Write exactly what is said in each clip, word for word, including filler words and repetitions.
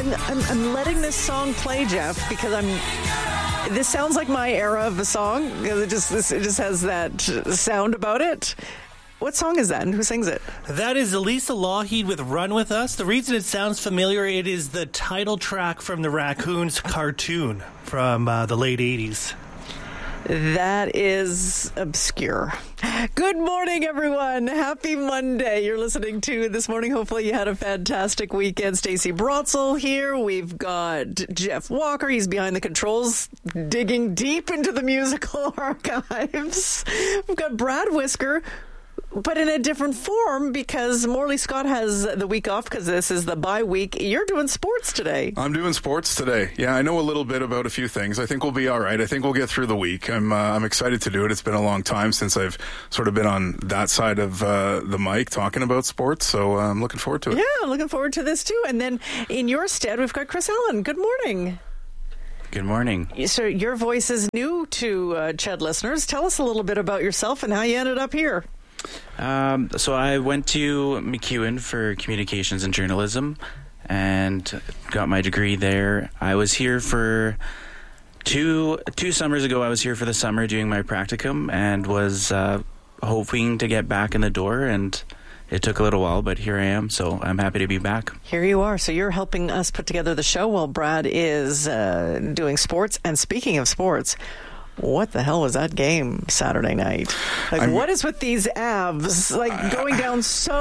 I'm, I'm, I'm letting this song play, Jeff, because I'm. This sounds like my era of a song. It just this, it just has that sound about it. What song is that, and who sings it? That is Elisa Lougheed with Run With Us. The reason it sounds familiar, it is the title track from the Raccoons cartoon from uh, the late eighties. That is obscure. Good morning, everyone. Happy Monday. You're listening to This Morning. Hopefully you had a fantastic weekend. Stacey Brotzel here. We've got Jeff Walker. He's behind the controls, digging deep into the musical archives. We've got Brad Whisker, but in a different form because Morley Scott has the week off because this is the bye week. You're doing sports today. I'm doing sports today. Yeah, I know a little bit about a few things. I think we'll be all right. I think we'll get through the week. I'm uh, I'm excited to do it. It's been a long time since I've sort of been on that side of uh, the mic talking about sports, so uh, I'm looking forward to it. Yeah, looking forward to this too. And then in your stead, we've got Chris Allen. Good morning. Good morning. So your voice is new to uh, Ched listeners. Tell us a little bit about yourself and how you ended up here. Um, so I went to MacEwan for communications and journalism and got my degree there. I was here for two two summers ago. I was here for the summer doing my practicum and was uh, hoping to get back in the door, and it took a little while, but here I am, so I'm happy to be back. Here you are. So you're helping us put together the show while Brad is uh, doing sports. And speaking of sports, what the hell was that game Saturday night? Like, I'm, what is with these Avs? Like, going down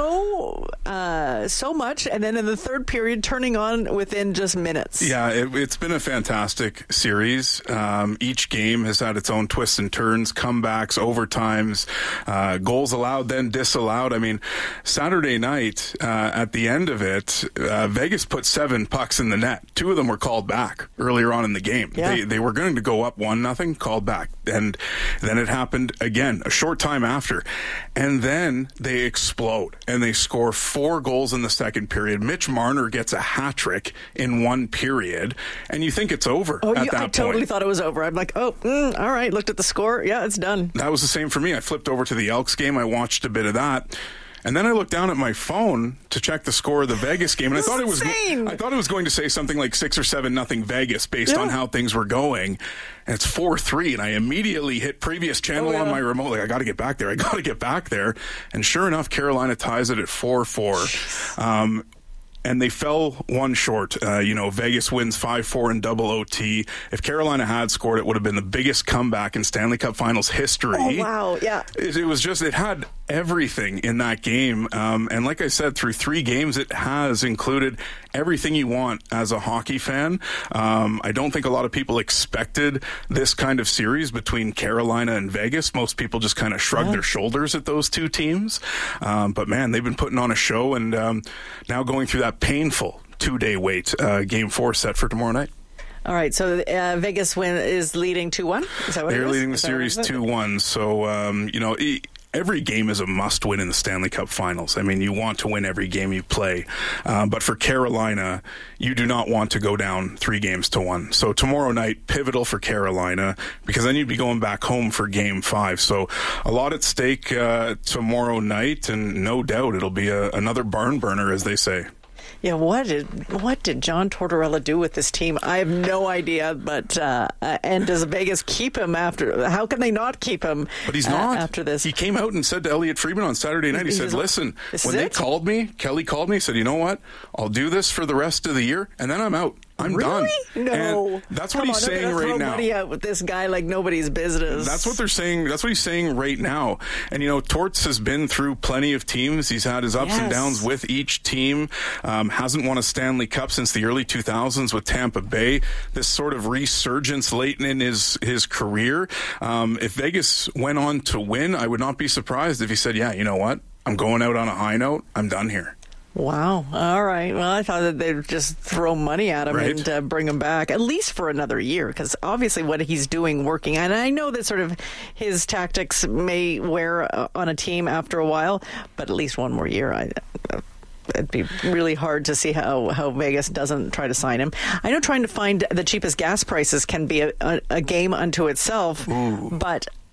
so uh, so much, and then in the third period, turning on within just minutes. Yeah, it, it's been a fantastic series. Um, each game has had its own twists and turns, comebacks, overtimes, uh, goals allowed, then disallowed. I mean, Saturday night, uh, at the end of it, uh, Vegas put seven pucks in the net. Two of them were called back earlier on in the game. Yeah. They, they were going to go up one nothing, called back, and then it happened again a short time after, and then they explode and they score four goals in the second period. Mitch Marner gets a hat trick in one period, and you think it's over oh, at you, that I point. totally thought it was over. I'm like, oh, mm, all right, looked at the score, yeah, it's done. That was the same for me. I flipped over to the Elks game. I watched a bit of that. And then I looked down at my phone to check the score of the Vegas game, and I thought it was insane. I thought it was going to say something like six or seven nothing Vegas based yeah. on how things were going, and it's four three. And I immediately hit previous channel oh, yeah. on my remote. Like, I got to get back there. I got to get back there. And sure enough, Carolina ties it at four four. Um, And they fell one short. Uh, you know, Vegas wins five four in double O T. If Carolina had scored, it would have been the biggest comeback in Stanley Cup Finals history. Oh, wow, yeah. It, it was just, it had everything in that game. Um, and like I said, through three games, it has included everything you want as a hockey fan. Um, I don't think a lot of people expected this kind of series between Carolina and Vegas. Most people just kind of shrugged yeah. their shoulders at those two teams. Um, but man, they've been putting on a show, and um, now going through that painful two-day wait. Uh, game four set for tomorrow night. All right, so uh, Vegas win is leading two one? Is that what They're it is? leading the is series two one. So, um, you know, e- every game is a must-win in the Stanley Cup Finals. I mean, you want to win every game you play. Uh, but for Carolina, you do not want to go down three games to one. So tomorrow night, pivotal for Carolina, because then you'd be going back home for game five. So a lot at stake uh, tomorrow night, and no doubt it'll be a, another barn burner, as they say. Yeah, what did what did John Tortorella do with this team? I have no idea. But uh, and does Vegas keep him after? How can they not keep him? But he's uh, not after this. He came out and said to Elliot Friedman on Saturday night. He He's said, like, "Listen, when they it? called me, Kelly called me. He said, you know what? I'll do this for the rest of the year, and then I'm out. I'm really? done." No, and that's Come what he's on, saying throw right now. Money out with this guy like nobody's business. That's what they're saying. That's what he's saying right now. And you know, Torts has been through plenty of teams. He's had his ups yes. and downs with each team. Um, hasn't won a Stanley Cup since the early two thousands with Tampa Bay. This sort of resurgence late in his his career. Um, if Vegas went on to win, I would not be surprised if he said, "Yeah, you know what? I'm going out on a high note. I'm done here." Wow. All right. Well, I thought that they'd just throw money at him right. and uh, bring him back, at least for another year, because obviously what he's doing working. And I know that sort of his tactics may wear uh, on a team after a while, but at least one more year. I, uh, it'd be really hard to see how, how Vegas doesn't try to sign him. I know trying to find the cheapest gas prices can be a, a, a game unto itself, Ooh. but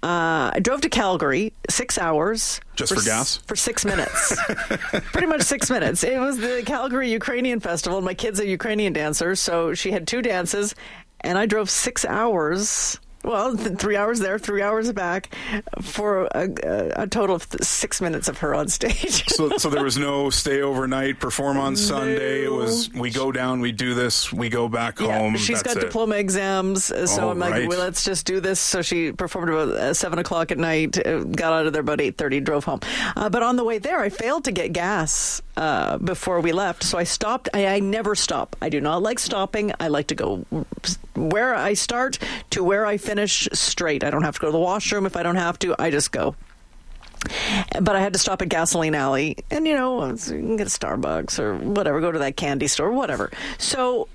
Uh, I drove to Calgary, six hours. Just for, for gas? S- for six minutes. Pretty much six minutes. It was the Calgary Ukrainian Festival. My kid's a Ukrainian dancer, so she had two dances, and I drove six hours. Well, th- three hours there, three hours back, for a, a, a total of th- six minutes of her on stage. so, so there was no stay overnight, perform on Sunday. No. It was we go down, we do this, we go back Yeah, home. she's That's got it. diploma exams, so Oh, I'm like, right. well, let's just do this. So she performed about uh, seven o'clock at night, uh, got out of there about eight thirty, drove home. Uh, but on the way there, I failed to get gas uh, before we left, so I stopped. I, I never stop. I do not like stopping. I like to go where I start to where I finish straight. I don't have to go to the washroom if I don't have to. I just go. But I had to stop at Gasoline Alley, and you know, you can get a Starbucks or whatever, go to that candy store, whatever. So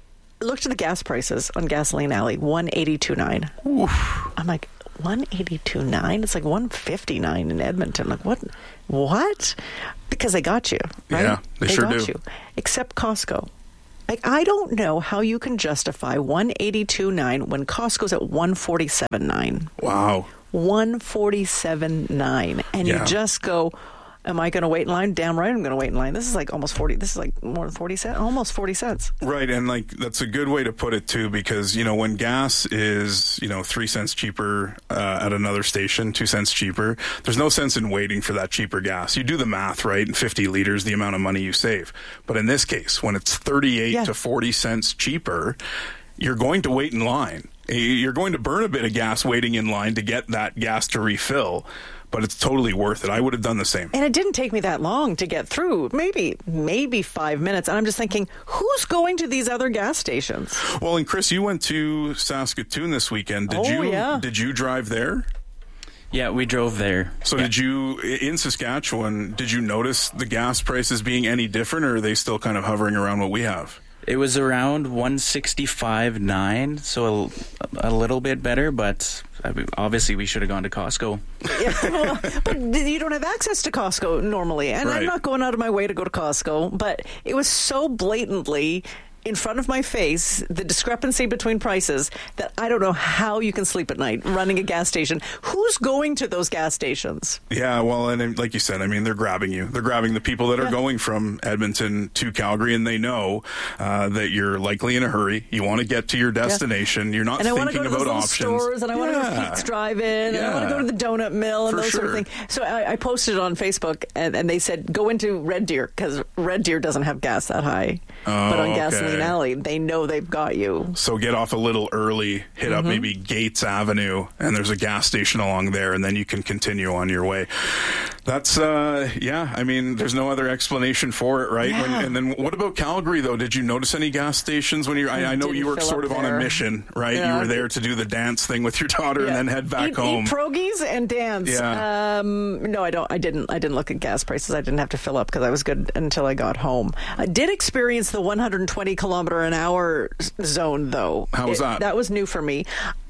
I looked at the gas prices on Gasoline Alley, one eighty-two nine. I'm like, one eighty-two nine? It's like one fifty-nine in Edmonton. Like, what? What? Because they got you, right? Yeah, they sure got do. you. Except Costco. Like, I don't know how you can justify one eighty-two nine when Costco's at one forty-seven nine. Wow. one forty-seven nine, and Yeah. you just go, am I going to wait in line? Damn right I'm going to wait in line. This is like almost forty. This is like more than forty cents. Almost forty cents. Right, and like that's a good way to put it too, because you know when gas is you know three cents cheaper uh, at another station, two cents cheaper, there's no sense in waiting for that cheaper gas. You do the math, right? And fifty liters, the amount of money you save. But in this case, when it's thirty-eight Yeah. to forty cents cheaper, you're going to wait in line. You're going to burn a bit of gas waiting in line to get that gas to refill. But it's totally worth it. I would have done the same. And it didn't take me that long to get through. Maybe, maybe five minutes. And I'm just thinking, who's going to these other gas stations? Well, and Chris, you went to Saskatoon this weekend. Did Oh, you? yeah. Did you drive there? Yeah, we drove there. So Yeah. did you, in Saskatchewan, did you notice the gas prices being any different, or are they still kind of hovering around what we have? It was around one sixty-five nine, so a, a little bit better, but I mean, obviously we should have gone to Costco. Yeah, well, but you don't have access to Costco normally. And I'm Right. not going out of my way to go to Costco, but it was so blatantly in front of my face, the discrepancy between prices, that I don't know how you can sleep at night running a gas station. Who's going to those gas stations? Yeah, well, and like you said, I mean, they're grabbing you. They're grabbing the people that are Yeah. going from Edmonton to Calgary, and they know uh, that you're likely in a hurry. You want to get to your destination. You're not And I want to thinking go to those about little options. stores, and I want to go to Yeah. Pete's Drive-In, and I want to Yeah. go to the Donut Mill, and For those sort of sure. things. So I, I posted it on Facebook, and, and they said, go into Red Deer, because Red Deer doesn't have gas that high. Oh, but on okay. Gasoline Alley, they know they've got you. So get off a little early, hit Mm-hmm. up maybe Gates Avenue, and there's a gas station along there, and then you can continue on your way. That's, uh, yeah, I mean, there's no other explanation for it, right? Yeah. When, and then what about Calgary, though? Did you notice any gas stations when you I, I know didn't you were fill sort up of on there. a mission, right? Yeah. You were there to do the dance thing with your daughter and then head back eat, home. Eat pierogies and dance. Yeah. Um, no, I don't. I didn't. I didn't look at gas prices. I didn't have to fill up because I was good until I got home. I did experience the one hundred twenty kilometer an hour zone, though. How was It- that? That was new for me.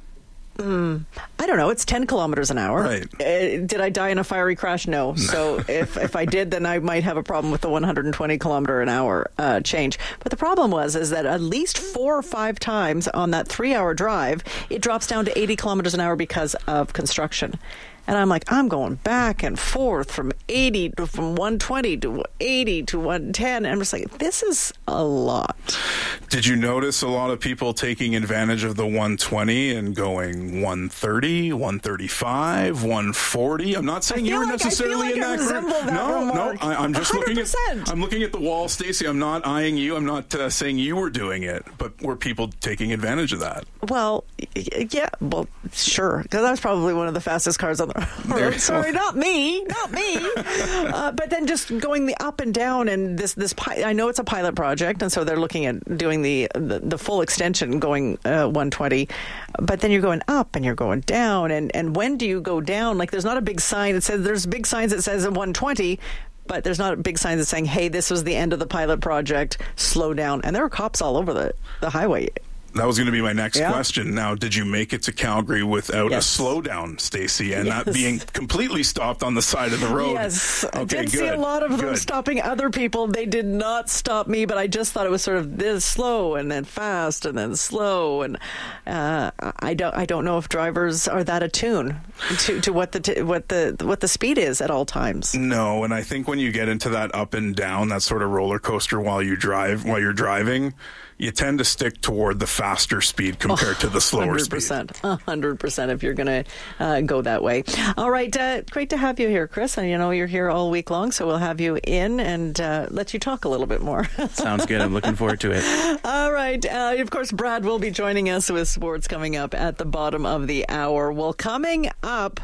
Mm, I don't know. It's ten kilometers an hour. Right. Uh, did I die in a fiery crash? No. So if if I did, then I might have a problem with the one hundred twenty kilometer an hour uh, change. But the problem was is that at least four or five times on that three hour drive, it drops down to eighty kilometers an hour because of construction. And I'm like, I'm going back and forth from eighty to from one twenty to eighty to one ten. And I'm just like, this is a lot. Did you notice a lot of people taking advantage of the one twenty and going one thirty, one thirty-five, one forty? I'm not saying I you feel were like- I feel necessarily like in I that group. resemble that no, remark. no, I, I'm just looking at one hundred percent. I'm looking at the wall, Stacey. I'm not eyeing you. I'm not uh, saying you were doing it, but were people taking advantage of that? Well, y- yeah, well, sure, because I was probably one of the fastest cars on the There- road. Sorry, not me, not me. uh, but then just going the up and down, and this this pi- I know it's a pilot project, and so they're looking at doing the the, the full extension, going uh, one twenty. But then you're going up and you're going down, and and when do you go down? Like, there's not a big sign that says there's big signs that says one twenty. But there's not a big sign that's saying, hey, this was the end of the pilot project, slow down. And there were cops all over the, the highway. That was going to be my next Yeah. question. Now, did you make it to Calgary without Yes. a slowdown, Stacey, and Yes. not being completely stopped on the side of the road? Yes, I Okay, did see good, a lot of them good. stopping other people. They did not stop me, but I just thought it was sort of this slow and then fast and then slow, and uh, I don't I don't know if drivers are that attuned to, to what the t- what the what the speed is at all times. No, and I think when you get into that up and down, that sort of roller coaster while you drive, while you're driving, you tend to stick toward the faster speed compared to the slower one hundred speed. percent, one hundred percent if you're going to uh, go that way. All right, uh, great to have you here, Chris. And you know you're here all week long, so we'll have you in and uh, let you talk a little bit more. Sounds good. I'm looking forward to it. All right. Uh, of course, Brad will be joining us with sports coming up at the bottom of the hour. Well, coming up,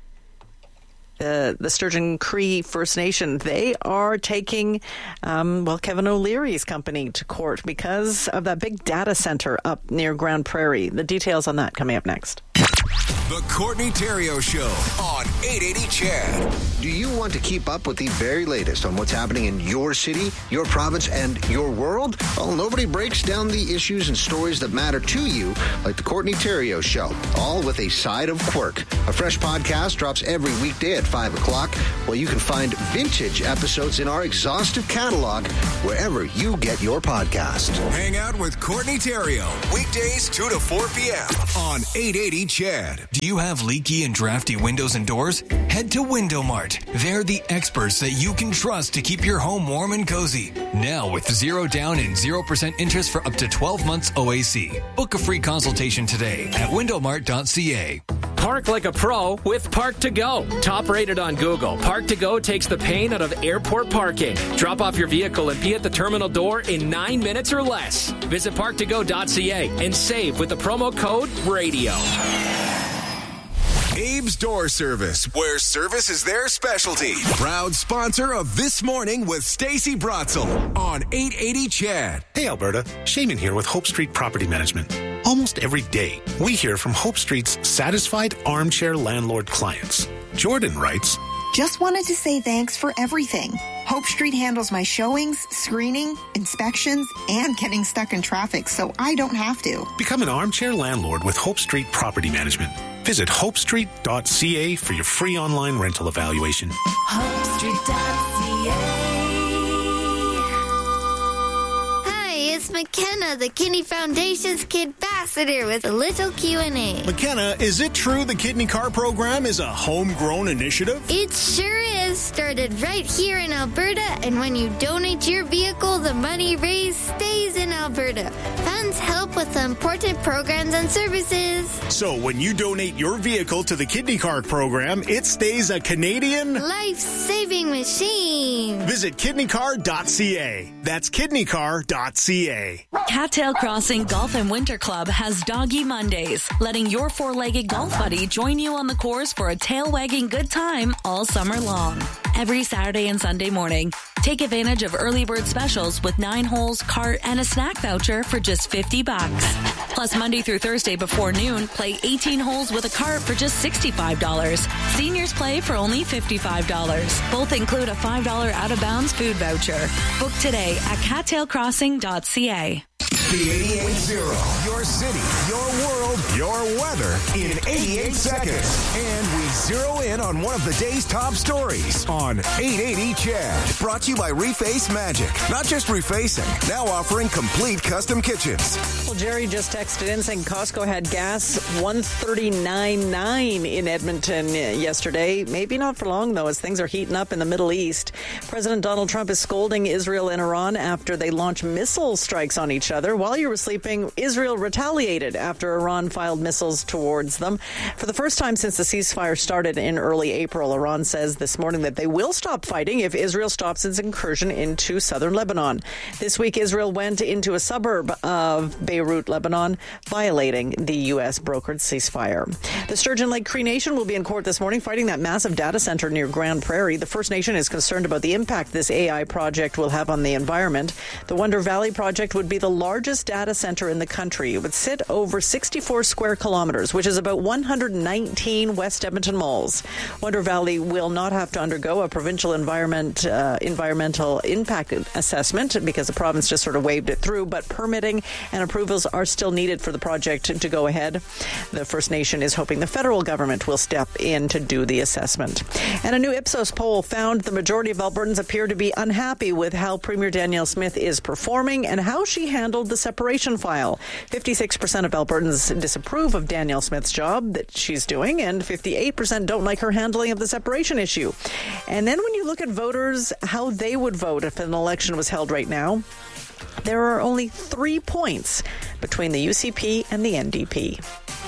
Uh, the Sturgeon Cree First Nation, they are taking, um, well, Kevin O'Leary's company to court because of that big data center up near Grand Prairie. The details on that coming up next. The Courtney Terrio Show on eight eighty C H E D. Do you want to keep up with the very latest on what's happening in your city, your province, and your world? Well, nobody breaks down the issues and stories that matter to you like the Courtney Terrio Show, all with a side of quirk. A fresh podcast drops every weekday at five o'clock, where you can find vintage episodes in our exhaustive catalog wherever you get your podcast. Hang out with Courtney Terrio, weekdays two to four p.m. on eight eighty C H E D. Do you have leaky and drafty windows and doors? Head to Window Mart. They're the experts that you can trust to keep your home warm and cozy. Now with zero down and zero percent interest for up to twelve months O A C. Book a free consultation today at window mart dot c a. Park like a pro with Park to Go. Top rated on Google, Park to Go takes the pain out of airport parking. Drop off your vehicle and be at the terminal door in nine minutes or less. Visit park to go dot c a and save with the promo code RADIO. Abe's Door Service, where service is their specialty. Proud sponsor of This Morning with Stacey Brotzel on eight eighty C H E D. Hey Alberta, Shaman here with Hope Street Property Management. Almost every day, we hear from Hope Street's satisfied armchair landlord clients. Jordan writes, Just wanted to say thanks for everything. Hope Street handles my showings, screening, inspections, and getting stuck in traffic, so I don't have to. Become an armchair landlord with Hope Street Property Management. Visit hope street dot c a for your free online rental evaluation. hope street dot c a. It's McKenna, the Kidney Foundation's Kid Ambassador, with a little Q and A. McKenna, is it true the Kidney Car Program is a homegrown initiative? It sure is. Started right here in Alberta, and when you donate your vehicle, the money raised stays in Alberta. Funds help with important programs and services. So when you donate your vehicle to the Kidney Car Program, it stays a Canadian life-saving machine. Visit kidney car dot c a. That's kidney car dot c a. Cattail Crossing Golf and Winter Club has Doggy Mondays, letting your four-legged golf buddy join you on the course for a tail-wagging good time all summer long. Every Saturday and Sunday morning, take advantage of early bird specials with nine holes, cart, and a snack voucher for just fifty bucks. Plus, Monday through Thursday before noon, play eighteen holes with a cart for just sixty-five dollars. Seniors play for only fifty-five dollars. Both include a five dollars out-of-bounds food voucher. Book today at cattail crossing dot c a. The eighty-eight zero. Your city, your world, your weather in eighty-eight seconds. And we zero in on one of the day's top stories on eight eighty C H E D. Brought to you by Reface Magic. Not just refacing, now offering complete custom kitchens. Well, Jerry just texted in saying Costco had gas one thirty-nine nine in Edmonton yesterday. Maybe not for long, though, as things are heating up in the Middle East. President Donald Trump is scolding Israel and Iran after they launch missile strikes on each other. While you were sleeping, Israel retaliated after Iran filed missiles towards them. For the first time since the ceasefire started in early April, Iran says this morning that they will stop fighting if Israel stops its incursion into southern Lebanon. This week, Israel went into a suburb of Beirut, Lebanon, violating the U S brokered ceasefire. The Sturgeon Lake Cree Nation will be in court this morning fighting that massive data center near Grand Prairie. The First Nation is concerned about the impact this A I project will have on the environment. The Wonder Valley project would be the largest data center in the country. It would sit over sixty-four fifty-four square kilometers, which is about one hundred nineteen West Edmonton malls. Wonder Valley will not have to undergo a provincial environment uh, environmental impact assessment because the province just sort of waved it through, but permitting and approvals are still needed for the project to, to go ahead. The First Nation is hoping the federal government will step in to do the assessment. And a new Ipsos poll found the majority of Albertans appear to be unhappy with how Premier Danielle Smith is performing and how she handled the separation file. fifty-six percent of Albertans disapprove of Danielle Smith's job that she's doing, and fifty-eight percent don't like her handling of the separation issue. And then when you look at voters, how they would vote if an election was held right now, there are only three points between the U C P and the N D P.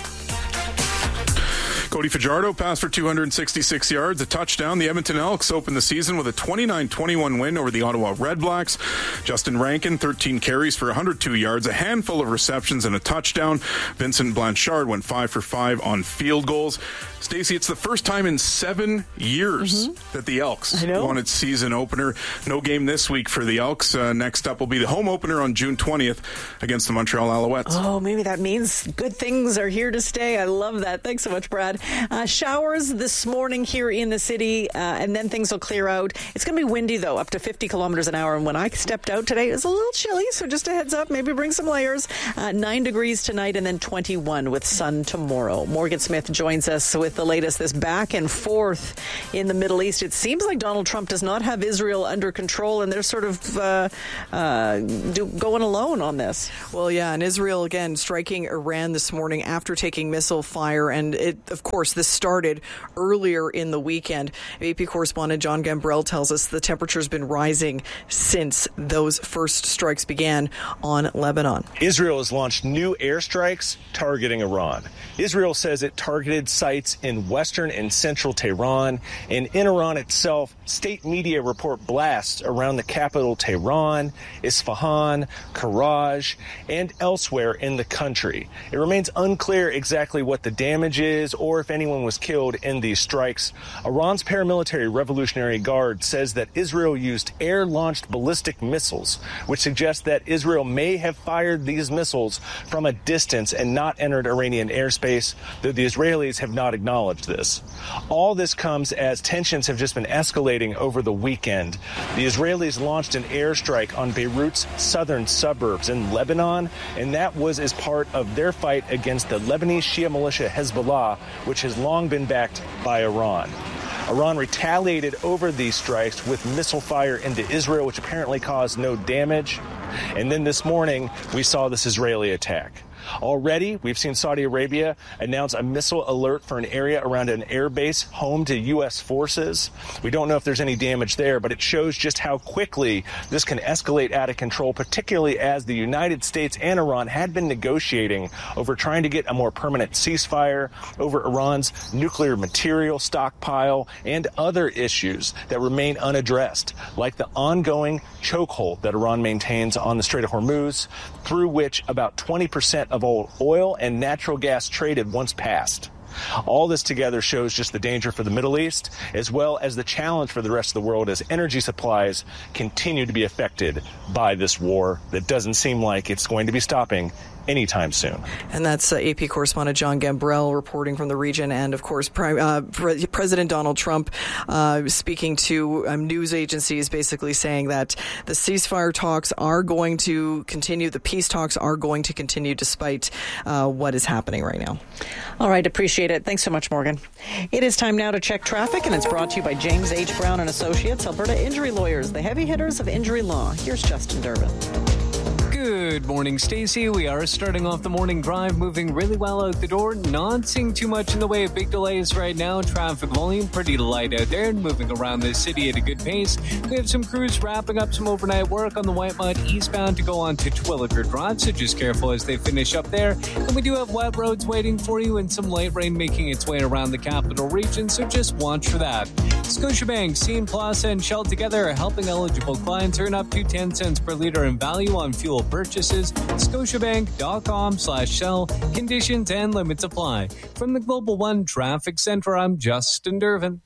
Cody Fajardo passed for two hundred sixty-six yards, a touchdown. The Edmonton Elks opened the season with a twenty-nine twenty-one win over the Ottawa Redblacks. Justin Rankin, thirteen carries for one hundred two yards, a handful of receptions and a touchdown. Vincent Blanchard went five for five on field goals. Stacey, it's the first time in seven years mm-hmm. that the Elks won its season opener. No game this week for the Elks. Uh, next up will be the home opener on June twentieth against the Montreal Alouettes. Oh, maybe that means good things are here to stay. I love that. Thanks so much, Brad. Uh, showers this morning here in the city, uh, and then things will clear out. It's going to be windy, though, up to fifty kilometers an hour. And when I stepped out today, it was a little chilly, so just a heads up, maybe bring some layers. Uh, nine degrees tonight and then twenty-one with sun tomorrow. Morgan Smith joins us with the latest, this back and forth in the Middle East. It seems like Donald Trump does not have Israel under control, and they're sort of uh, uh, do, going alone on this. Well, yeah, and Israel, again, striking Iran this morning after taking missile fire, and it, of course, this started earlier in the weekend. A P correspondent John Gambrell tells us the temperature's been rising since those first strikes began on Lebanon. Israel has launched new airstrikes targeting Iran. Israel says it targeted sites in western and central Tehran, and in Iran itself, state media report blasts around the capital Tehran, Isfahan, Karaj, and elsewhere in the country. It remains unclear exactly what the damage is or if anyone was killed in these strikes. Iran's paramilitary Revolutionary Guard says that Israel used air-launched ballistic missiles, which suggests that Israel may have fired these missiles from a distance and not entered Iranian airspace, though the Israelis have not acknowledged this. All this comes as tensions have just been escalating over the weekend. The Israelis launched an airstrike on Beirut's southern suburbs in Lebanon, and that was as part of their fight against the Lebanese Shia militia Hezbollah, which has long been backed by Iran. Iran retaliated over these strikes with missile fire into Israel, which apparently caused no damage. And then this morning, we saw this Israeli attack. Already, we've seen Saudi Arabia announce a missile alert for an area around an airbase home to U S forces. We don't know if there's any damage there, but it shows just how quickly this can escalate out of control, particularly as the United States and Iran had been negotiating over trying to get a more permanent ceasefire, over Iran's nuclear material stockpile, and other issues that remain unaddressed, like the ongoing chokehold that Iran maintains on the Strait of Hormuz, through which about twenty percent of all oil and natural gas traded once passed. All this together shows just the danger for the Middle East, as well as the challenge for the rest of the world as energy supplies continue to be affected by this war that doesn't seem like it's going to be stopping anytime soon. And that's uh, A P correspondent John Gambrell reporting from the region. And, of course, Prime, uh, Pre- President Donald Trump uh, speaking to um, news agencies, basically saying that the ceasefire talks are going to continue, the peace talks are going to continue despite uh, what is happening right now. All right, appreciate it. Thanks so much, Morgan. It is time now to check traffic, and it's brought to you by James H. Brown and Associates, Alberta Injury Lawyers, the heavy hitters of injury law. Here's Justin Durbin. Good morning, Stacey. We are starting off the morning drive, moving really well out the door. Not seeing too much in the way of big delays right now. Traffic volume pretty light out there and moving around the city at a good pace. We have some crews wrapping up some overnight work on the Whitemud eastbound to go on to Twilliger Drive, so just careful as they finish up there. And we do have wet roads waiting for you and some light rain making its way around the capital region, so just watch for that. Scotiabank, Scene Plaza, and Shell together are helping eligible clients earn up to ten cents per litre in value on fuel purchases. Scotiabank.com slash Shell. Conditions and limits apply. From the Global One Traffic Center, I'm Justin Durbin.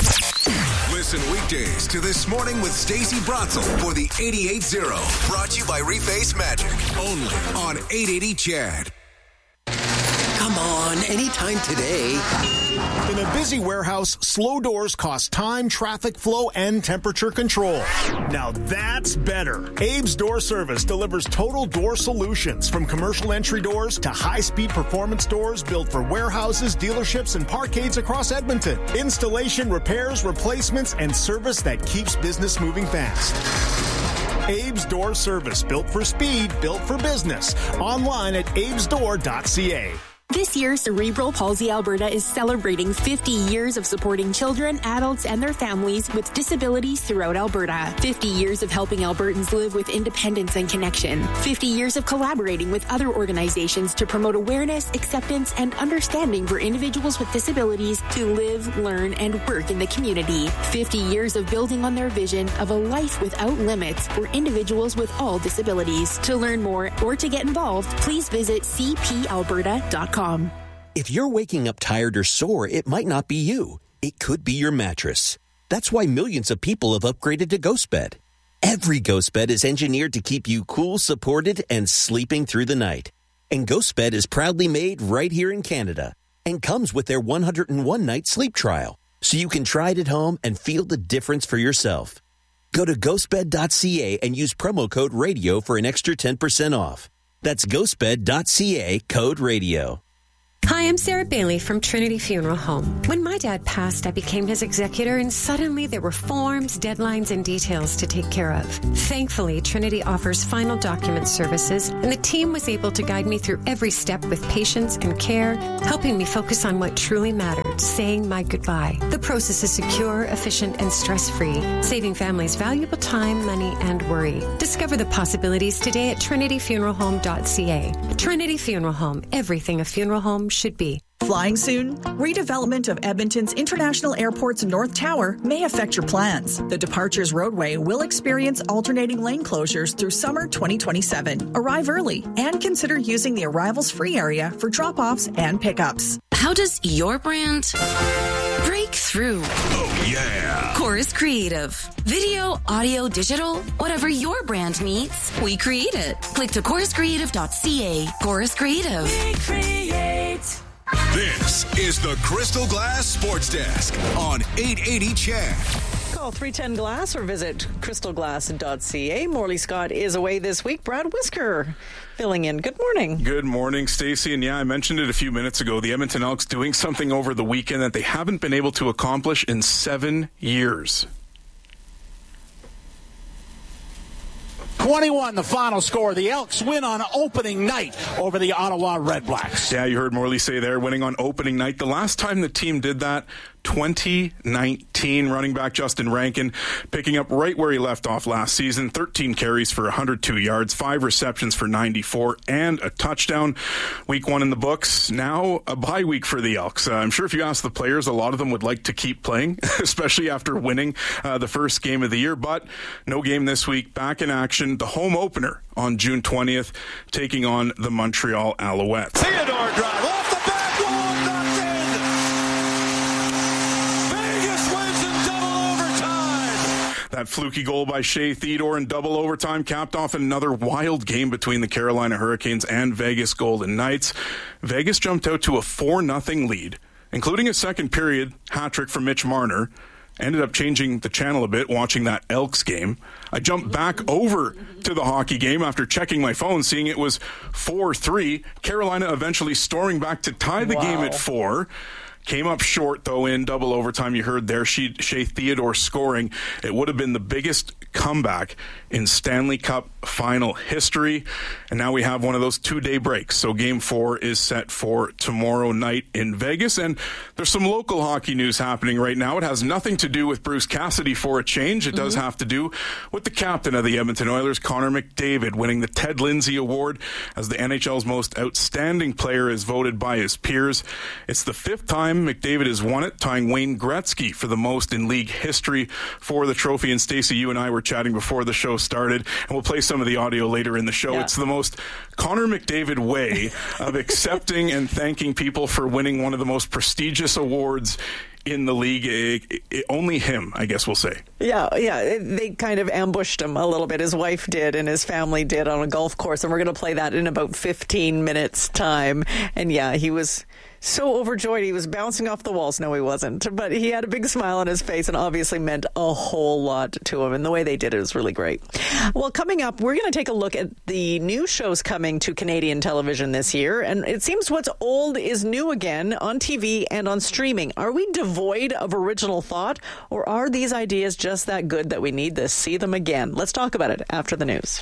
Listen weekdays to This Morning with Stacey Brotzel for the eighty-eight zero. Brought to you by Reface Magic. Only on eight eighty C H E D. on, anytime today. In a busy warehouse, slow doors cost time, traffic flow, and temperature control. Now that's better. Abe's Door Service delivers total door solutions, from commercial entry doors to high-speed performance doors built for warehouses, dealerships, and parkades across Edmonton. Installation, repairs, replacements, and service that keeps business moving fast. Abe's Door Service, built for speed, built for business. Online at abes door dot c a. This year, Cerebral Palsy Alberta is celebrating fifty years of supporting children, adults, and their families with disabilities throughout Alberta. fifty years of helping Albertans live with independence and connection. fifty years of collaborating with other organizations to promote awareness, acceptance, and understanding for individuals with disabilities to live, learn, and work in the community. fifty years of building on their vision of a life without limits for individuals with all disabilities. To learn more or to get involved, please visit c p alberta dot com. If you're waking up tired or sore, it might not be you. It could be your mattress. That's why millions of people have upgraded to GhostBed. Every GhostBed is engineered to keep you cool, supported, and sleeping through the night. And GhostBed is proudly made right here in Canada and comes with their one hundred one night sleep trial, so you can try it at home and feel the difference for yourself. Go to ghost bed dot c a and use promo code RADIO for an extra ten percent off. That's ghost bed dot c a, code RADIO. Hi, I'm Sarah Bailey from Trinity Funeral Home. When my dad passed, I became his executor, and suddenly there were forms, deadlines, and details to take care of. Thankfully, Trinity offers final document services, and the team was able to guide me through every step with patience and care, helping me focus on what truly mattered, saying my goodbye. The process is secure, efficient, and stress-free, saving families valuable time, money, and worry. Discover the possibilities today at trinity funeral home dot c a. Trinity Funeral Home, everything a funeral home should be. Flying soon? Redevelopment of Edmonton's International Airport's North Tower may affect your plans. The Departures Roadway will experience alternating lane closures through summer twenty twenty-seven. Arrive early and consider using the arrivals free area for drop-offs and pickups. How does your brand break through? Oh, yeah. Chorus Creative. Video, audio, digital, whatever your brand needs, we create it. Click to chorus creative dot c a. Chorus Creative. We create. This is the Crystal Glass Sports Desk on eight eighty C H E D. Call three ten glass or visit crystal glass dot c a. Morley Scott is away this week. Brad Whisker filling in. Good morning. Good morning, Stacey. And yeah, I mentioned it a few minutes ago. The Edmonton Elks doing something over the weekend that they haven't been able to accomplish in seven years. twenty-one, the final score. The Elks win on opening night over the Ottawa Red Blacks. Yeah, you heard Morley say there, winning on opening night. The last time the team did that, twenty nineteen. Running back Justin Rankin picking up right where he left off last season. thirteen carries for one hundred two yards, five receptions for ninety-four, and a touchdown. Week one in the books. Now a bye week for the Elks. Uh, I'm sure if you ask the players, a lot of them would like to keep playing, especially after winning uh, the first game of the year. But no game this week. Back in action. The home opener on June twentieth, taking on the Montreal Alouettes. Theodore drive off the back wall, knocked in. Vegas wins in double overtime. That fluky goal by Shea Theodore in double overtime capped off another wild game between the Carolina Hurricanes and Vegas Golden Knights. Vegas jumped out to a four nothing lead, including a second period hat-trick from Mitch Marner. Ended up changing the channel a bit watching that Elks game. I jumped back over to the hockey game after checking my phone, seeing it was four three. Carolina eventually storming back to tie the wow. game at four. Came up short, though, in double overtime. You heard there, Shea Theodore scoring. It would have been the biggest comeback in Stanley Cup final history. And now we have one of those two-day breaks. So game four is set for tomorrow night in Vegas. And there's some local hockey news happening right now. It has nothing to do with Bruce Cassidy for a change. It mm-hmm. does have to do with the captain of the Edmonton Oilers, Connor McDavid, winning the Ted Lindsay Award as the N H L's most outstanding player as voted by his peers. It's the fifth time McDavid has won it, tying Wayne Gretzky for the most in league history for the trophy. And Stacey, you and I were chatting before the show started, and we'll play some of the audio later in the show. Yeah. It's the most Connor McDavid way of accepting and thanking people for winning one of the most prestigious awards in the league. It, it, only him, I guess we'll say. Yeah, yeah. They kind of ambushed him a little bit. His wife did and his family did on a golf course. And we're going to play that in about fifteen minutes time. And yeah, he was so overjoyed. He was bouncing off the walls. No, he wasn't. But he had a big smile on his face and obviously meant a whole lot to him. And the way they did it was really great. Well, coming up, we're going to take a look at the new shows coming to Canadian television this year. And it seems what's old is new again on T V and on streaming. Are we devoid of original thought, or are these ideas just that good that we need to see them again? Let's talk about it after the news.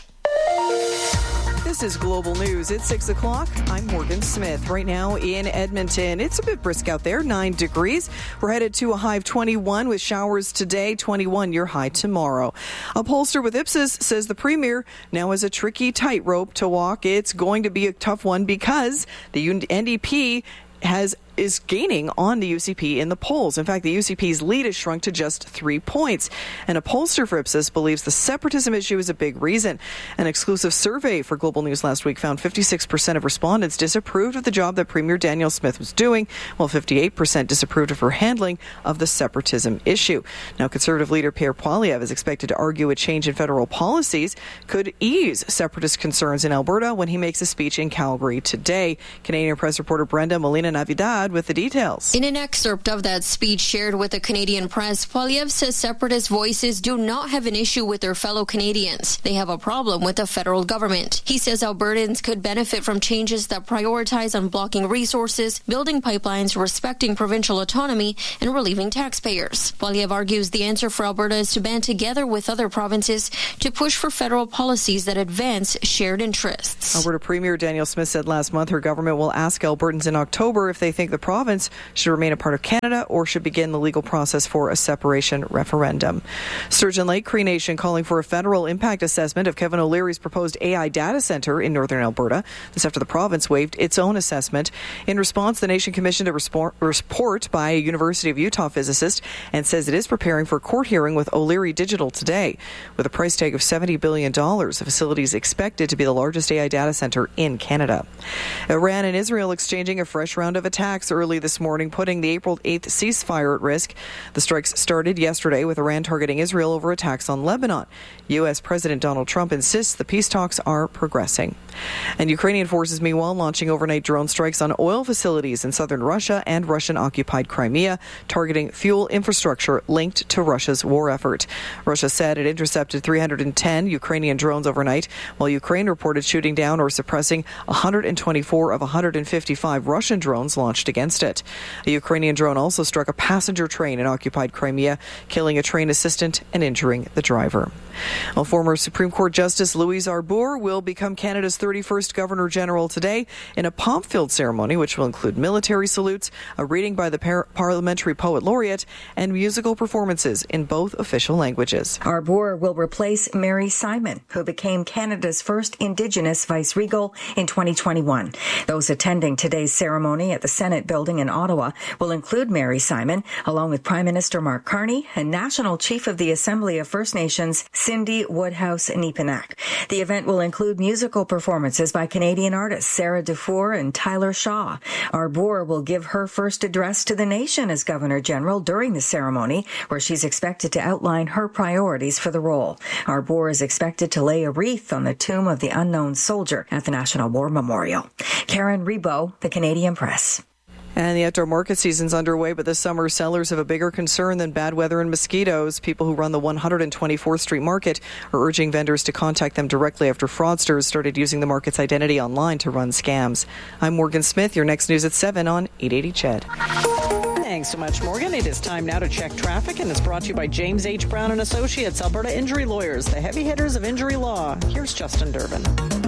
This is Global News. It's six o'clock. I'm Morgan Smith. Right now in Edmonton, it's a bit brisk out there, nine degrees. We're headed to a high of twenty-one with showers today, twenty-one your high tomorrow. A pollster with Ipsos says the Premier now has a tricky tightrope to walk. It's going to be a tough one because the N D P has is gaining on the U C P in the polls. In fact, the U C P's lead has shrunk to just three points. And a pollster for Ipsos believes the separatism issue is a big reason. An exclusive survey for Global News last week found fifty-six percent of respondents disapproved of the job that Premier Danielle Smith was doing, while fifty-eight percent disapproved of her handling of the separatism issue. Now, Conservative leader Pierre Poilievre is expected to argue a change in federal policies could ease separatist concerns in Alberta when he makes a speech in Calgary today. Canadian Press reporter Brenda Molina-Navidad with the details. In an excerpt of that speech shared with the Canadian Press, Poilievre says separatist voices do not have an issue with their fellow Canadians. They have a problem with the federal government. He says Albertans could benefit from changes that prioritize unblocking resources, building pipelines, respecting provincial autonomy, and relieving taxpayers. Poilievre argues the answer for Alberta is to band together with other provinces to push for federal policies that advance shared interests. Alberta Premier Danielle Smith said last month her government will ask Albertans in October if they think the province should remain a part of Canada or should begin the legal process for a separation referendum. Sturgeon Lake Cree Nation calling for a federal impact assessment of Kevin O'Leary's proposed A I data centre in northern Alberta. This after the province waived its own assessment. In response, the nation commissioned a report by a University of Utah physicist and says it is preparing for a court hearing with O'Leary Digital today. With a price tag of seventy billion dollars, the facility is expected to be the largest A I data centre in Canada. Iran and Israel exchanging a fresh round of attacks early this morning, putting the April eighth ceasefire at risk. The strikes started yesterday with Iran targeting Israel over attacks on Lebanon. U S President Donald Trump insists the peace talks are progressing. And Ukrainian forces, meanwhile, launching overnight drone strikes on oil facilities in southern Russia and Russian-occupied Crimea, targeting fuel infrastructure linked to Russia's war effort. Russia said it intercepted three hundred ten Ukrainian drones overnight, while Ukraine reported shooting down or suppressing one hundred twenty-four of one hundred fifty-five Russian drones launched against it. A Ukrainian drone also struck a passenger train in occupied Crimea, killing a train assistant and injuring the driver. Well, former Supreme Court Justice Louise Arbour will become Canada's thirty-first Governor General today in a pomp-filled ceremony which will include military salutes, a reading by the par- Parliamentary Poet Laureate, and musical performances in both official languages. Arbour will replace Mary Simon, who became Canada's first Indigenous vice-regal in twenty twenty-one. Those attending today's ceremony at the Senate building in Ottawa will include Mary Simon, along with Prime Minister Mark Carney and National Chief of the Assembly of First Nations, Cindy Woodhouse-Nepenak. The event will include musical performances by Canadian artists Sarah Dufour and Tyler Shaw. Arbour will give her first address to the nation as Governor General during the ceremony, where she's expected to outline her priorities for the role. Arbour is expected to lay a wreath on the tomb of the unknown soldier at the National War Memorial. Karen Rebo, The Canadian Press. And the outdoor market season's underway, but this summer sellers have a bigger concern than bad weather and mosquitoes. People who run the one hundred twenty-fourth Street Market are urging vendors to contact them directly after fraudsters started using the market's identity online to run scams. I'm Morgan Smith. Your next news at seven on eight eighty C H E D. Thanks so much, Morgan. It is time now to check traffic, and it's brought to you by James H. Brown and Associates, Alberta Injury Lawyers, the heavy hitters of injury law. Here's Justin Durbin.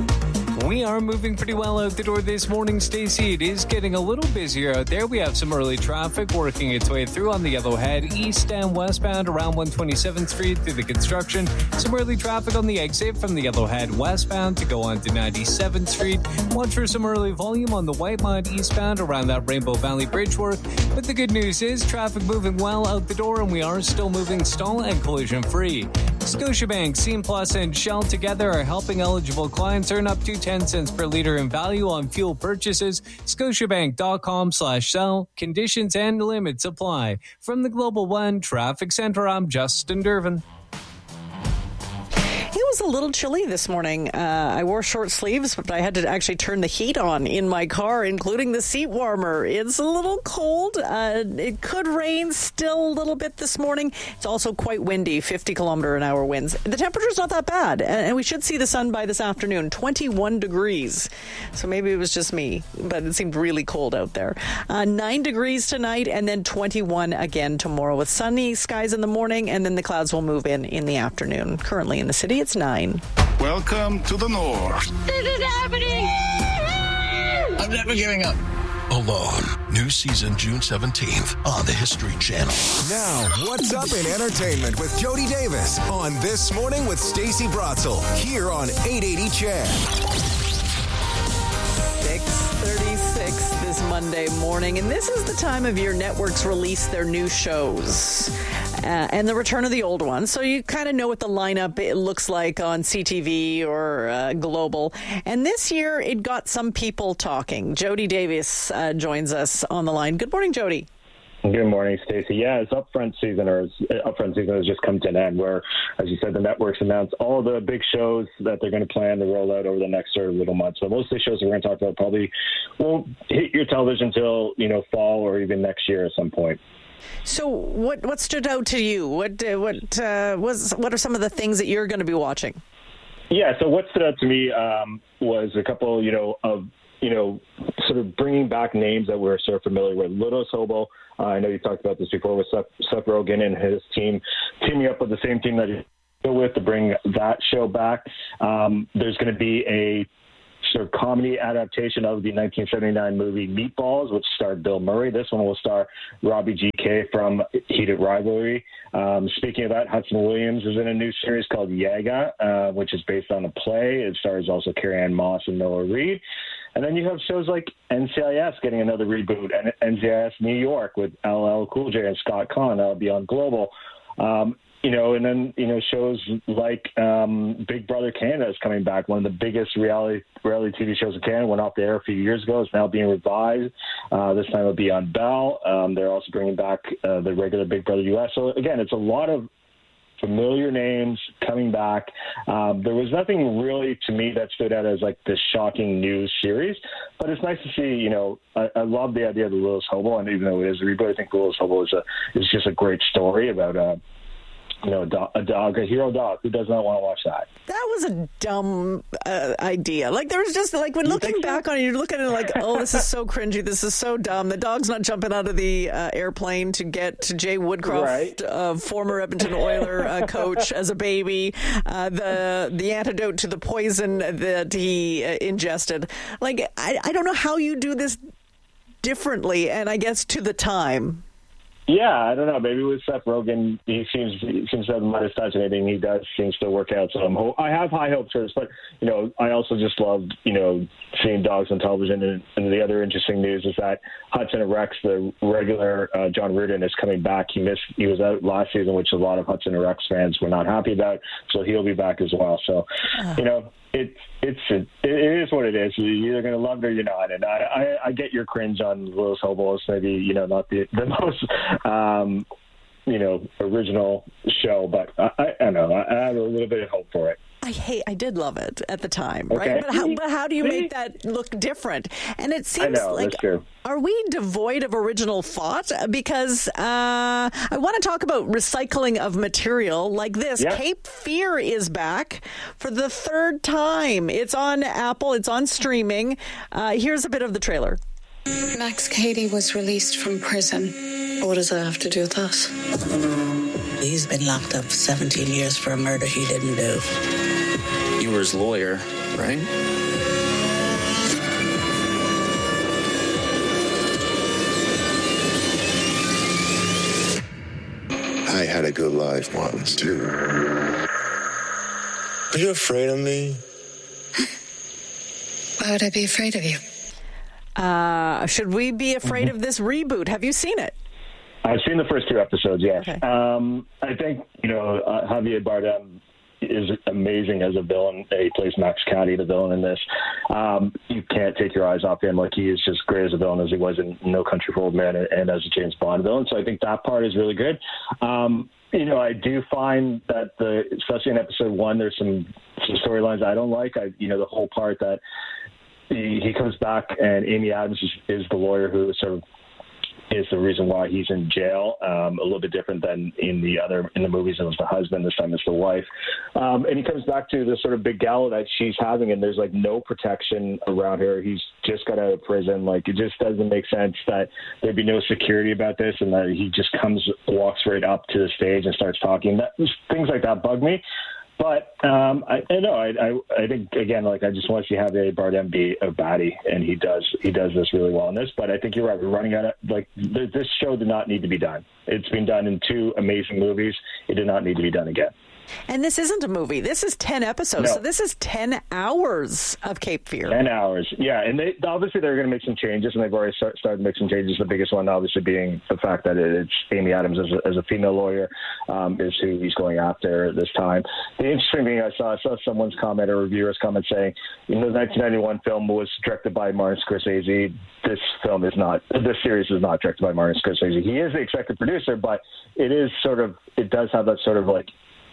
We are moving pretty well out the door this morning, Stacey. It is getting a little busier out there. We have some early traffic working its way through on the Yellowhead, east and westbound around one twenty-seventh Street through the construction. Some early traffic on the exit from the Yellowhead westbound to go on to ninety-seventh Street. Watch for some early volume on the Whitemud eastbound around that Rainbow Valley Bridge work. But the good news is traffic moving well out the door, and we are still moving stall and collision free. Scotiabank, Scene Plus, and Shell together are helping eligible clients earn up to ten cents per liter in value on fuel purchases. Scotiabank.com slash sell. Conditions and limits apply. From the Global One Traffic Center, I'm Justin Dervin. It was a little chilly this morning. Uh, I wore short sleeves, but I had to actually turn the heat on in my car, including the seat warmer. It's a little cold. Uh, it could rain still a little bit this morning. It's also quite windy, fifty kilometer an hour winds. The temperature's not that bad, and we should see the sun by this afternoon, twenty-one degrees. So maybe it was just me, but it seemed really cold out there. Uh, nine degrees tonight, and then twenty-one again tomorrow with sunny skies in the morning, and then the clouds will move in in the afternoon. Currently in the city, it's nine. Welcome to the North. This is happening. I'm never giving up. Alone. New season June seventeenth on the History Channel. Now, what's up in entertainment with Jody Davis on This Morning with Stacey Brotzel here on eight eighty C H E D. six thirty-six this Monday morning, and this is the time of year networks release their new shows uh, and the return of the old ones. So you kind of know what the lineup it looks like on C T V or uh, Global. And this year, it got some people talking. Jody Davis uh, joins us on the line. Good morning, Jody. Good morning, Stacey. Yeah, it's upfront season, or upfront season has just come to an end where, as you said, the networks announced all the big shows that they're going to plan to roll out over the next sort of little months. So most of the shows that we're going to talk about probably won't hit your television until, you know, fall or even next year at some point. So what what stood out to you? What uh, what uh, was what are some of the things that you're going to be watching? Yeah, so what stood out to me um, was a couple, you know, of you know, sort of bringing back names that we're sort of familiar with. Littlest Hobo, uh, I know you talked about this before with Seth, Seth Rogen and his team teaming up with the same team that he's with to bring that show back. Um, there's going to be a sort of comedy adaptation of the nineteen seventy-nine movie Meatballs, which starred Bill Murray. This one will star Robbie G K from Heated Rivalry. Um, speaking of that, Hudson Williams is in a new series called Yaga, uh, which is based on a play. It stars also Carrie-Anne Moss and Noah Reid. And then you have shows like N C I S getting another reboot, and N C I S New York with L L Cool J and Scott Conn. That'll be on Global. Um, you know, and then, you know, shows like um, Big Brother Canada is coming back. One of the biggest reality reality T V shows in Canada. Went off the air a few years ago. It's now being revised. Uh, this time it'll be on Bell. Um, they're also bringing back uh, the regular Big Brother U S. So, again, it's a lot of familiar names coming back. Um, there was nothing really to me that stood out as like this shocking news series, but it's nice to see, you know, I, I love the idea of the Littlest Hobo, and even though it is a reboot, I think the Littlest Hobo is a, is just a great story about, uh, you know, a dog, a dog, a hero dog. Who does not want to watch that? That was a dumb uh, idea. Like, there was just, like, when you looking back so? on it, you look at it like, oh, this is so cringy. This is so dumb. The dog's not jumping out of the uh, airplane to get to Jay Woodcroft, right. uh, former Edmonton Oiler uh, coach, as a baby. Uh, the the antidote to the poison that he uh, ingested. Like, I, I don't know how you do this differently, and I guess to the time. Yeah, I don't know. Maybe with Seth Rogen, he seems he seems to have Midas touch, and anything he does seems to work out. So I'm ho- I have high hopes for this, but you know, I also just love you know seeing dogs on television. And, and the other interesting news is that Hudson and Rex, the regular uh, John Reardon, is coming back. He missed he was out last season, which a lot of Hudson and Rex fans were not happy about. So he'll be back as well. So uh. you know. It, it's a, it is what it is. You're either going to love it or you're not. And I, I, I get your cringe on Littlest Hobo. It's maybe, you know, not the, the most, um, you know, original show, but I, I, I don't know. I, I have a little bit of hope for it. I hate. I did love it at the time, okay. right? But how, but how do you make that look different? And it seems I know, like, that's true. Are we devoid of original thought? Because uh, I want to talk about recycling of material like this. Yeah. Cape Fear is back for the third time. It's on Apple. It's on streaming. Uh, here's a bit of the trailer. Max Cady was released from prison. What does that have to do with us? He's been locked up for seventeen years for a murder he didn't do. You were his lawyer, right? I had a good life once, too. Are you afraid of me? Why would I be afraid of you? Uh, should we be afraid mm-hmm. of this reboot? Have you seen it? I've seen the first two episodes, yes. Okay. Um, I think, you know, uh, Javier Bardem is amazing as a villain. He plays Max Cady, the villain in this. Um, you can't take your eyes off him. Like, he is just great as a villain as he was in No Country for Old Men and, and as a James Bond villain. So I think that part is really good. Um, you know, I do find that, the especially in episode one, there's some, some storylines I don't like. I, you know, the whole part that he, he comes back and Amy Adams is, is the lawyer who sort of is the reason why he's in jail. Um, a little bit different than in the other in the movies. It was the husband. This time it's the wife. Um, and he comes back to the sort of big gala that she's having, and there's like no protection around her. He's just got out of prison. Like, it just doesn't make sense that there'd be no security about this, and that he just comes, walks right up to the stage and starts talking. That things like that bug me. But um, I, I know I, I I think again, like, I just want to see Javier Bardem be a baddie, and he does he does this really well in this. But I think you're right. We're running out of, like, th- this show did not need to be done. It's been done in two amazing movies. It did not need to be done again. And this isn't a movie. This is ten episodes. No. So this is ten hours of Cape Fear. Ten hours, yeah. And they obviously they're going to make some changes, and they've already start, started to make some changes. The biggest one, obviously, being the fact that it's Amy Adams as a, as a female lawyer um, is who he's going after this time. The interesting thing I saw, I saw someone's comment, or reviewer's comment, saying, you know, the nineteen ninety-one film was directed by Martin Scorsese. This film is not. This series is not directed by Martin Scorsese. He is the executive producer, but it is sort of. It does have that sort of like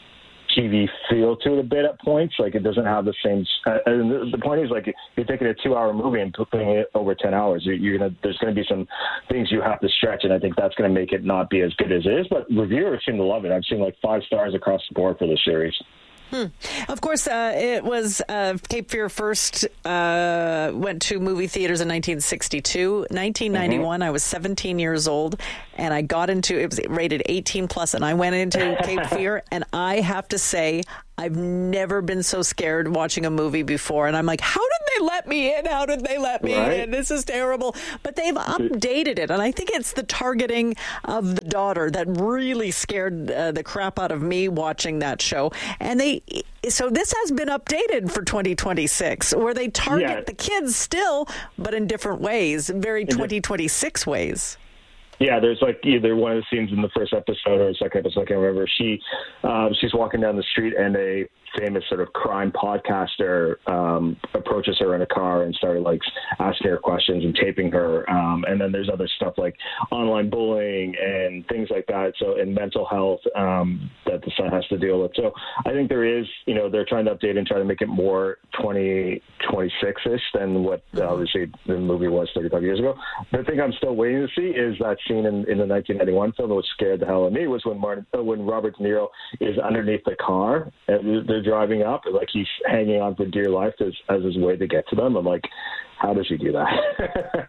T V feel to it a bit at points. Like, it doesn't have the same. Uh, and the, the point is, like, you're taking a two-hour movie and putting it over ten hours. You're, you're gonna. There's going to be some things you have to stretch, and I think that's going to make it not be as good as it is. But reviewers seem to love it. I've seen like five stars across the board for the series. Hmm. Of course, uh, it was uh, Cape Fear first uh, went to movie theaters in nineteen sixty-two. nineteen ninety-one, mm-hmm. I was seventeen years old, and I got into, it was rated eighteen plus, and I went into Cape Fear, and I have to say, I've never been so scared watching a movie before. And I'm like, how did they let me in? How did they let me right. in? This is terrible. But they've updated it. And I think it's the targeting of the daughter that really scared uh, the crap out of me watching that show. And they, so this has been updated for twenty twenty-six, where they target yeah. the kids still, but in different ways, very twenty twenty-six ways. Yeah, there's like either one of the scenes in the first episode or the second episode, I can't remember. She, um, she's walking down the street, and a famous sort of crime podcaster um, approaches her in a car and started like asking her questions and taping her. Um, and then there's other stuff like online bullying and things like that. So, and mental health um, that the son has to deal with. So I think there is, you know, they're trying to update and try to make it more twenty twenty-six-ish than what obviously the movie was thirty-five years ago. The thing I'm still waiting to see is that scene in, in the nineteen ninety-one film that scared the hell out of me was when Martin, uh, when Robert De Niro is underneath the car and they're driving up, like he's hanging on for dear life as, as his way to get to them. I'm like, how does he do that?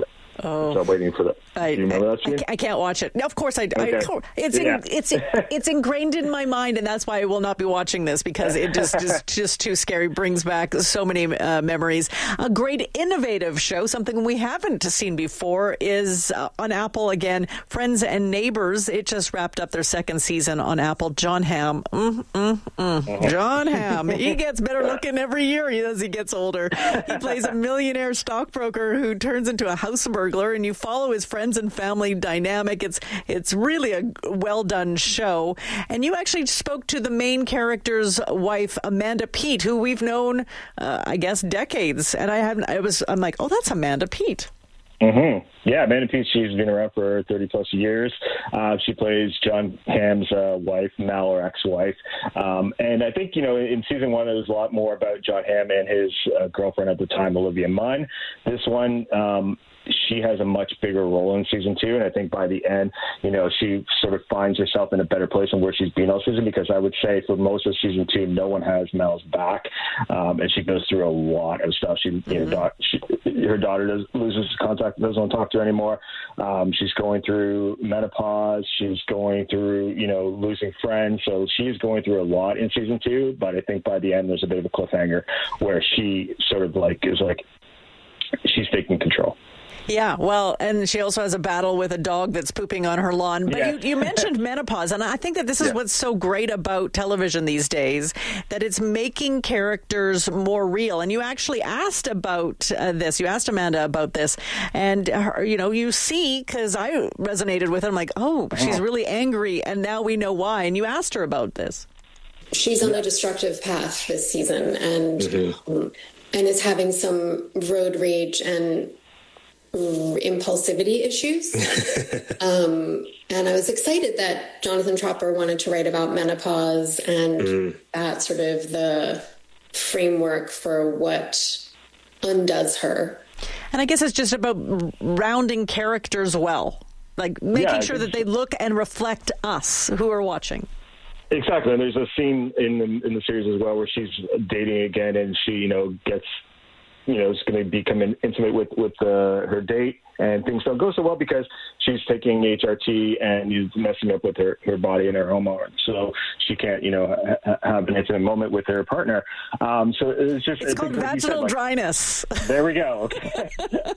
Oh, so I'm waiting for that. I, do you remember that scene? I, I can't watch it. Of course, I. Okay. I it's in, yeah. it's it's ingrained in my mind, and that's why I will not be watching this, because it just is just too scary. Brings back so many uh, memories. A great innovative show, something we haven't seen before, is uh, on Apple again. Friends and Neighbors. It just wrapped up their second season on Apple. Jon Hamm, mm, mm, mm. Jon Hamm. He gets better looking every year as he gets older. He plays a millionaire stockbroker who turns into a house burglar. And you follow his friends and family dynamic. It's it's really a well done show. And you actually spoke to the main character's wife, Amanda Peet, who we've known, uh, I guess, decades. And I haven't. I was. I'm like, oh, that's Amanda Peet. Mm-hmm. Yeah, Amanda Peet, she's been around for thirty plus years. Uh, she plays Jon Hamm's uh, wife, Mal, or ex-wife. Um, and I think, you know, in season one, it was a lot more about Jon Hamm and his uh, girlfriend at the time, Olivia Munn. This one, um, she has a much bigger role in season two. And I think by the end, you know, she sort of finds herself in a better place than where she's been all season, because I would say for most of season two, no one has Mel's back. Um, and she goes through a lot of stuff. She, mm-hmm. you know, da- she her daughter does, loses contact, doesn't want to talk to her anymore. Um, she's going through menopause. She's going through, you know, losing friends. So she's going through a lot in season two. But I think by the end, there's a bit of a cliffhanger where she sort of like is like, she's taking control. Yeah, well, and she also has a battle with a dog that's pooping on her lawn. But Yeah. you, you mentioned menopause, and I think that this is Yeah. what's so great about television these days, that it's making characters more real. And you actually asked about uh, this. You asked Amanda about this. And, her, you know, you see, because I resonated with it, I'm like, oh, she's really angry, and now we know why. And you asked her about this. She's on a destructive path this season, and Mm-hmm. um, and is having some road rage and impulsivity issues. um, and I was excited that Jonathan Tropper wanted to write about menopause and Mm-hmm. that sort of the framework for what undoes her. And I guess it's just about rounding characters well, like making Yeah, I sure think that they look and reflect us who are watching. Exactly, and there's a scene in the, in the series as well where she's dating again, and she, you know, gets, you know, is going to become intimate with with uh, her date, and things don't go so well because she's taking H R T and is messing up with her, her body and her hormones, so she can't, you know, ha- have an intimate moment with her partner. Um, so it's just It's called like you said, vaginal like, dryness. There we go. Okay.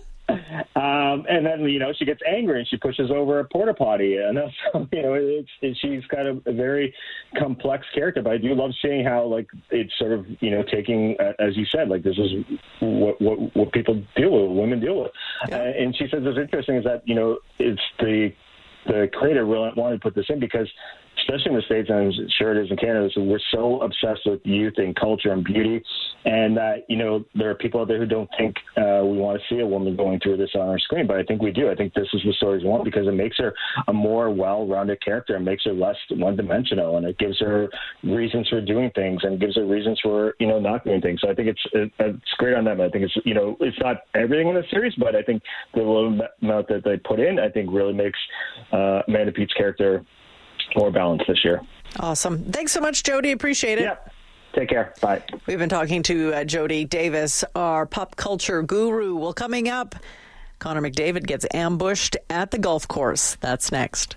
Um, and then, you know, she gets angry and she pushes over a porta potty. And that's, you know, it's, it, she's got a, a very complex character. But I do love seeing how, like, it's sort of, you know, taking, uh, as you said, like, this is what what, what people deal with, women deal with. Yeah. Uh, and she says what's interesting is that, you know, it's the the creator really wanted to put this in because, especially in the States, and I'm sure it is in Canada, so we're so obsessed with youth and culture and beauty, and that, you know, there are people out there who don't think uh, we want to see a woman going through this on our screen, but I think we do. I think this is the stories we want because it makes her a more well-rounded character and makes her less one-dimensional, and it gives her reasons for doing things and gives her reasons for, you know, not doing things. So I think it's it, it's great on them. I think it's, you know, it's not everything in the series, but I think the little amount that they put in, I think really makes uh, Amanda Peet's character more balanced this year. Awesome. Thanks so much, Jody. Appreciate it. Yep. Take care. Bye. We've been talking to uh, Jody Davis, our pop culture guru. Well, coming up, Connor McDavid gets ambushed at the golf course. That's next.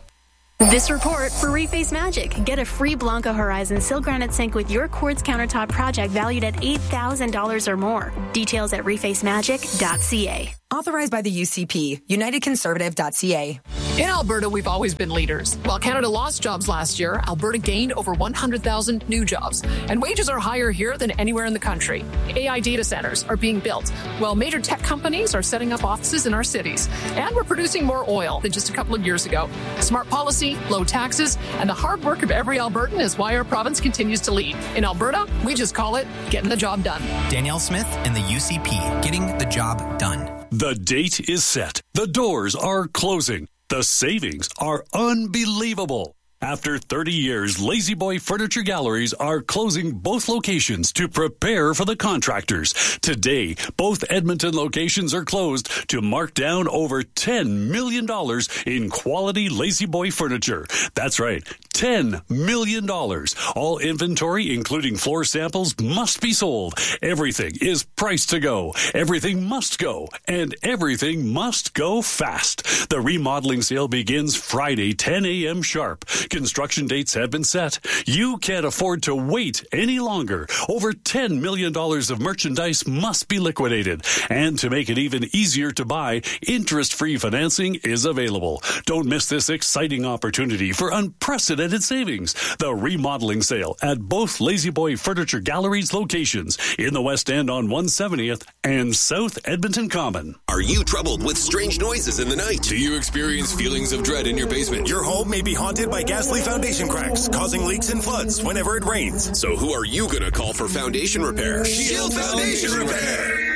This report for Reface Magic. Get a free Blanco Horizon Silk Granite Sink with your quartz countertop project valued at eight thousand dollars or more. Details at reface magic dot c a. Authorized by the U C P, united conservative dot c a. In Alberta, we've always been leaders. While Canada lost jobs last year, Alberta gained over one hundred thousand new jobs. And wages are higher here than anywhere in the country. A I data centers are being built, while major tech companies are setting up offices in our cities. And we're producing more oil than just a couple of years ago. Smart policy, low taxes, and the hard work of every Albertan is why our province continues to lead. In Alberta, we just call it getting the job done. Danielle Smith and the U C P, getting the job done. The date is set. The doors are closing. The savings are unbelievable. After thirty years, Lazy Boy Furniture Galleries are closing both locations to prepare for the contractors. Today, both Edmonton locations are closed to mark down over ten million dollars in quality Lazy Boy furniture. That's right, ten million dollars. All inventory, including floor samples, must be sold. Everything is priced to go. Everything must go. And everything must go fast. The remodeling sale begins Friday, ten a.m. sharp. Construction dates have been set. You can't afford to wait any longer. Over ten million dollars of merchandise must be liquidated. And to make it even easier to buy, interest-free financing is available. Don't miss this exciting opportunity for unprecedented savings. The remodeling sale at both Lazy Boy Furniture Galleries locations in the West End on one seventieth and South Edmonton Common. Are you troubled with strange noises in the night? Do you experience feelings of dread in your basement? Your home may be haunted by ghastly foundation cracks, causing leaks and floods whenever it rains. So who are you going to call for foundation repair? Shield Foundation Repair!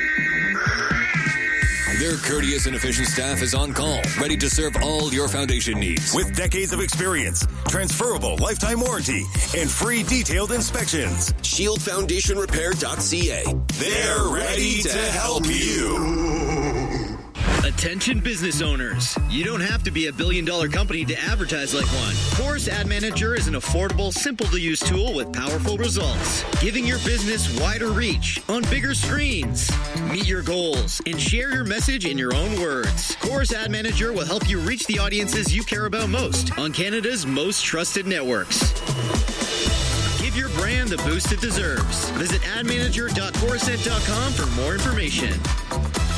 Their courteous and efficient staff is on call, ready to serve all your foundation needs. With decades of experience, transferable lifetime warranty, and free detailed inspections. shield foundation repair dot c a. They're ready to help you. Attention business owners. You don't have to be a billion dollar company to advertise like one. Chorus Ad Manager is an affordable, simple to use tool with powerful results, giving your business wider reach on bigger screens. Meet your goals and share your message in your own words. Chorus Ad Manager will help you reach the audiences you care about most on Canada's most trusted networks. Give your brand the boost it deserves. Visit ad manager dot chorus ed dot com for more information.